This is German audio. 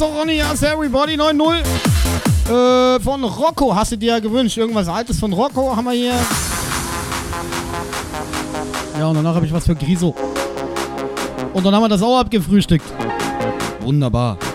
so, Ronny, yes, everybody, 9-0. Von Rocco hast du dir ja gewünscht. Irgendwas Altes von Rocco haben wir hier. Ja, und danach habe ich was für Griso. Und dann haben wir das auch abgefrühstückt. Wunderbar.